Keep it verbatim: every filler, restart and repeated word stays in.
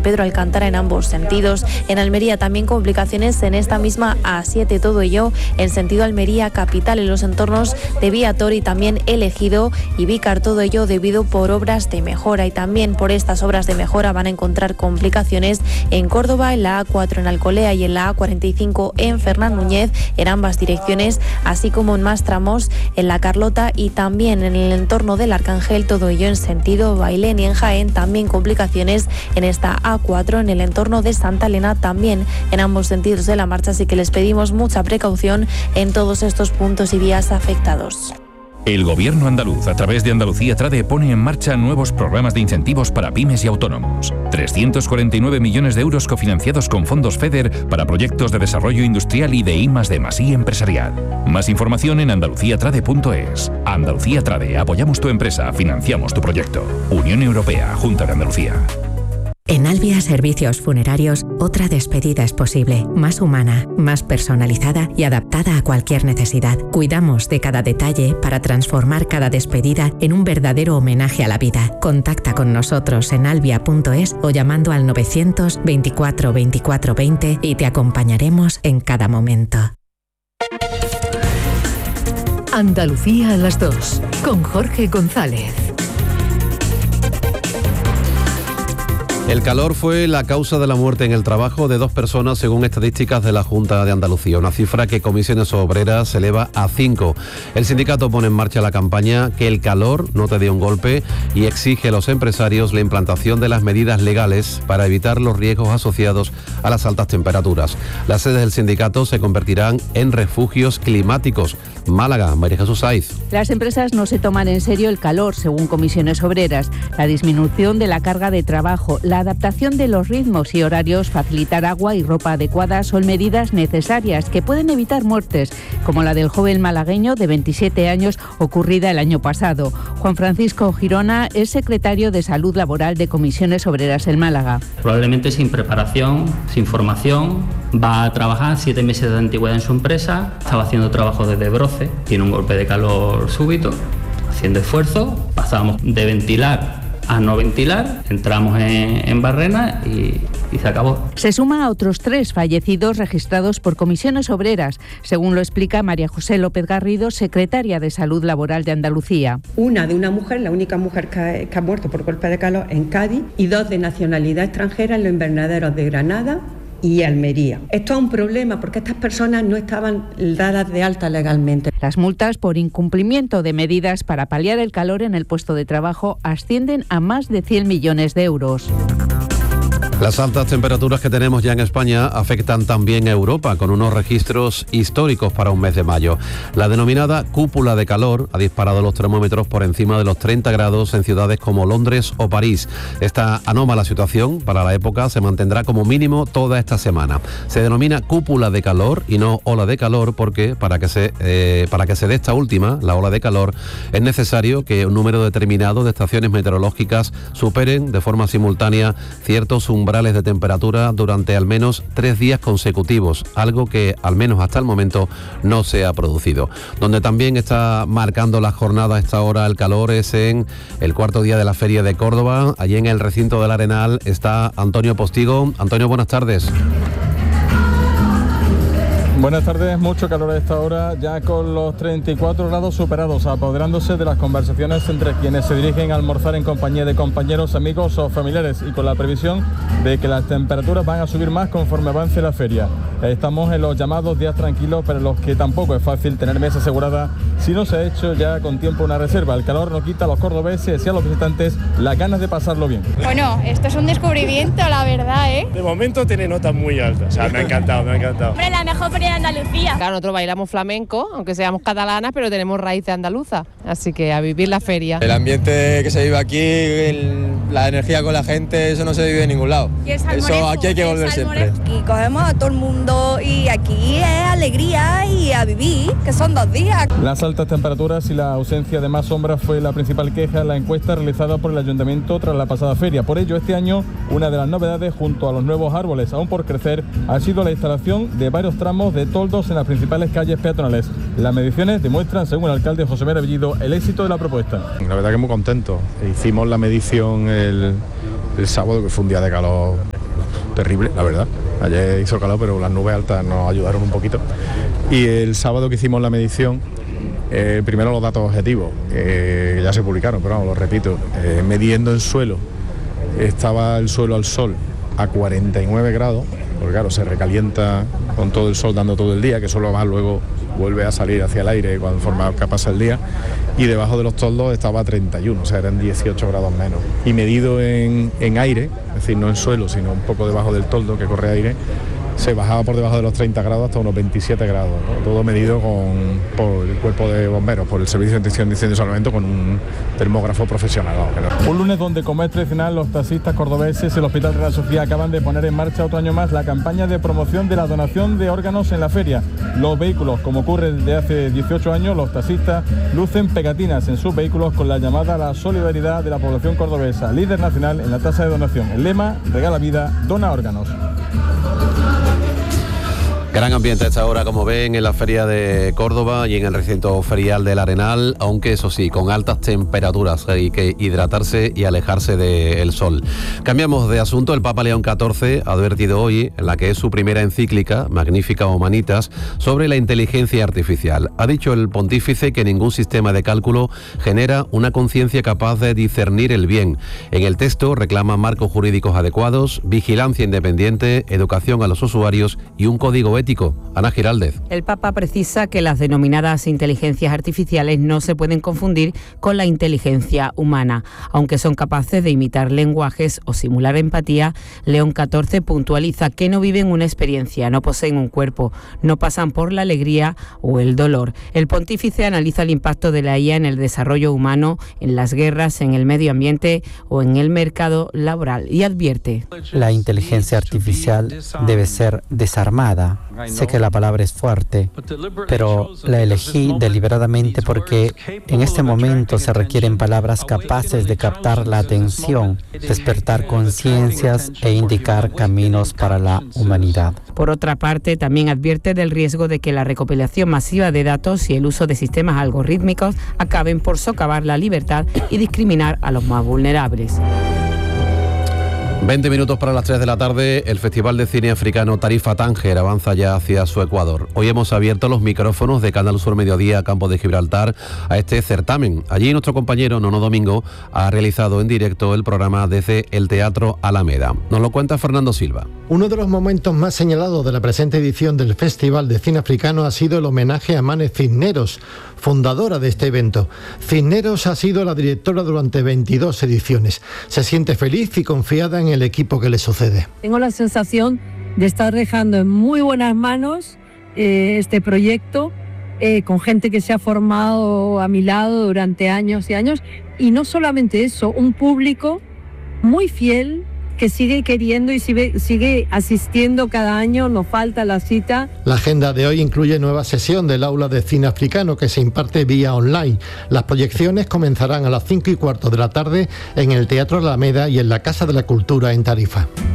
San Pedro Alcántara en ambos sentidos. En Almería también complicaciones en esta misma A siete, todo ello en sentido Almería capital, en los entornos de Viator y también El Ejido y Vícar, todo ello debido por obras de mejora, y también por estas obras de mejora van a encontrar complicaciones en Córdoba, en la A cuatro en Alcolea y en la A cuarenta y cinco en Fernán Núñez en ambas direcciones, así como en más tramos en la Carlota y también en el entorno del Arcángel, todo ello en sentido Bailén, y en Jaén también complicaciones en esta A cuatro en el entorno de Santa Elena, también en ambos sentidos de la marcha, así que les pedimos mucha precaución en todos estos puntos y vías afectados. El Gobierno andaluz, a través de Andalucía Trade, pone en marcha nuevos programas de incentivos para pymes y autónomos. trescientos cuarenta y nueve millones de euros cofinanciados con fondos FEDER para proyectos de desarrollo industrial y de I más D más I empresarial. Más información en andalucía trade punto es. Andalucía Trade, apoyamos tu empresa, financiamos tu proyecto. Unión Europea, Junta de Andalucía. En Albia Servicios Funerarios, otra despedida es posible, más humana, más personalizada y adaptada a cualquier necesidad. Cuidamos de cada detalle para transformar cada despedida en un verdadero homenaje a la vida. Contacta con nosotros en albia punto es o llamando al novecientos veinticuatro veinticuatro veinte y te acompañaremos en cada momento. Andalucía a las dos, con Jorge González. El calor fue la causa de la muerte en el trabajo de dos personas, según estadísticas de la Junta de Andalucía, una cifra que Comisiones Obreras eleva a cinco. El sindicato pone en marcha la campaña Que el calor no te dé un golpe y exige a los empresarios la implantación de las medidas legales para evitar los riesgos asociados a las altas temperaturas. Las sedes del sindicato se convertirán en refugios climáticos. Málaga, María Jesús Saiz. Las empresas no se toman en serio el calor, según Comisiones Obreras. La disminución de la carga de trabajo, la adaptación de los ritmos y horarios, facilitar agua y ropa adecuada son medidas necesarias que pueden evitar muertes, como la del joven malagueño de veintisiete años ocurrida el año pasado. Juan Francisco Girona es secretario de Salud Laboral de Comisiones Obreras en Málaga. Probablemente sin preparación, sin formación, va a trabajar siete meses de antigüedad en su empresa, estaba haciendo trabajo desde Broce, tiene un golpe de calor súbito, haciendo esfuerzo, pasábamos de ventilar a no ventilar, entramos en, en Barrena y, y se acabó. Se suma a otros tres fallecidos registrados por Comisiones Obreras, según lo explica María José López Garrido, secretaria de Salud Laboral de Andalucía. Una de una mujer, la única mujer que ha, que ha muerto por golpe de calor en Cádiz, y dos de nacionalidad extranjera en los invernaderos de Granada y Almería. Esto es un problema porque estas personas no estaban dadas de alta legalmente. Las multas por incumplimiento de medidas para paliar el calor en el puesto de trabajo ascienden a más de cien millones de euros. Las altas temperaturas que tenemos ya en España afectan también a Europa, con unos registros históricos para un mes de mayo. La denominada cúpula de calor ha disparado los termómetros por encima de los treinta grados en ciudades como Londres o París. Esta anómala situación para la época se mantendrá como mínimo toda esta semana. Se denomina cúpula de calor y no ola de calor porque para que se, eh, para que se dé esta última, la ola de calor, es necesario que un número determinado de estaciones meteorológicas superen de forma simultánea ciertos umbrales de temperatura durante al menos tres días consecutivos, algo que al menos hasta el momento no se ha producido. Donde también está marcando la jornada a esta hora el calor es en el cuarto día de la Feria de Córdoba. Allí en el recinto del Arenal está Antonio Postigo. Antonio, buenas tardes. Buenas tardes, mucho calor a esta hora, ya con los treinta y cuatro grados superados, apoderándose de las conversaciones entre quienes se dirigen a almorzar en compañía de compañeros, amigos o familiares, y con la previsión de que las temperaturas van a subir más conforme avance la feria. Estamos en los llamados días tranquilos, pero en los que tampoco es fácil tener mesa asegurada si no se ha hecho ya con tiempo una reserva. El calor no quita a los cordobeses y a los visitantes las ganas de pasarlo bien. Bueno, esto es un descubrimiento, la verdad, ¿eh? De momento tiene notas muy altas, o sea, me ha encantado, me ha encantado. Hombre, la mejor feria de Andalucía. Claro, nosotros bailamos flamenco, aunque seamos catalanas, pero tenemos raíces andaluzas, así que a vivir la feria. El ambiente que se vive aquí, el, la energía con la gente, eso no se vive en ningún lado. Eso aquí hay que volver siempre. Y cogemos a todo el mundo y aquí es alegría y a vivir, que son dos días. Las altas temperaturas y la ausencia de más sombras fue la principal queja en la encuesta realizada por el Ayuntamiento tras la pasada feria. Por ello, este año, una de las novedades, junto a los nuevos árboles aún por crecer, ha sido la instalación de varios tramos de toldos en las principales calles peatonales. Las mediciones demuestran, según el alcalde José María Bellido, el éxito de la propuesta. La verdad que muy contento. Hicimos la medición el, el sábado, que fue un día de calor terrible, la verdad. Ayer hizo calor, pero las nubes altas nos ayudaron un poquito. Y el sábado que hicimos la medición, eh, primero los datos objetivos, eh, ya se publicaron, pero vamos, lo repito, eh, midiendo el suelo, estaba el suelo al sol a cuarenta y nueve grados, porque claro, se recalienta con todo el sol dando todo el día, que solo va luego vuelve a salir hacia el aire cuando forma que pasa el día, y debajo de los toldos estaba a treinta y uno, o sea, eran dieciocho grados menos. Y medido en, en aire, es decir, no en suelo, sino un poco debajo del toldo que corre aire, se bajaba por debajo de los treinta grados hasta unos veintisiete grados, ¿no? Todo medido con, por el cuerpo de bomberos, por el Servicio de Extinción de Incendios y Salvamento, con un termógrafo profesional. ¿no? Un lunes donde, como es tradicional, los taxistas cordobeses, el Hospital Reina Sofía, acaban de poner en marcha otro año más la campaña de promoción de la donación de órganos en la feria. Los vehículos, como ocurre desde hace dieciocho años, los taxistas lucen pegatinas en sus vehículos con la llamada a la solidaridad de la población cordobesa, líder nacional en la tasa de donación. El lema: regala vida, dona órganos. Gran ambiente a esta hora, como ven, en la Feria de Córdoba y en el recinto ferial del Arenal, aunque eso sí, con altas temperaturas, hay que hidratarse y alejarse del sol. Cambiamos de asunto. El Papa León catorce ha advertido hoy, en la que es su primera encíclica, Magnificat Humanitas, sobre la inteligencia artificial. Ha dicho el pontífice que ningún sistema de cálculo genera una conciencia capaz de discernir el bien. En el texto reclama marcos jurídicos adecuados, vigilancia independiente, educación a los usuarios y un código ético. Ana Giraldez. El Papa precisa que las denominadas inteligencias artificiales no se pueden confundir con la inteligencia humana. Aunque son capaces de imitar lenguajes o simular empatía, León catorce puntualiza que no viven una experiencia, no poseen un cuerpo, no pasan por la alegría o el dolor. El pontífice analiza el impacto de la I A en el desarrollo humano, en las guerras, en el medio ambiente o en el mercado laboral y advierte: la inteligencia artificial debe ser desarmada. Sé que la palabra es fuerte, pero la elegí deliberadamente porque en este momento se requieren palabras capaces de captar la atención, despertar conciencias e indicar caminos para la humanidad. Por otra parte, también advierte del riesgo de que la recopilación masiva de datos y el uso de sistemas algorítmicos acaben por socavar la libertad y discriminar a los más vulnerables. veinte minutos para las tres de la tarde, el Festival de Cine Africano Tarifa Tánger avanza ya hacia su Ecuador. Hoy hemos abierto los micrófonos de Canal Sur Mediodía, Campo de Gibraltar, a este certamen. Allí nuestro compañero Nono Domingo ha realizado en directo el programa desde el Teatro Alameda. Nos lo cuenta Fernando Silva. Uno de los momentos más señalados de la presente edición del Festival de Cine Africano ha sido el homenaje a Mane Cisneros, fundadora de este evento. Cisneros ha sido la directora durante veintidós ediciones. Se siente feliz y confiada en el equipo que le sucede. Tengo la sensación de estar dejando en muy buenas manos eh, este proyecto, eh, con gente que se ha formado a mi lado durante años y años, y no solamente eso, un público muy fiel que sigue queriendo y sigue, sigue asistiendo cada año, nos falta la cita. La agenda de hoy incluye nueva sesión del Aula de Cine Africano que se imparte vía online. Las proyecciones comenzarán a las cinco y cuarto de la tarde en el Teatro Alameda y en la Casa de la Cultura en Tarifa.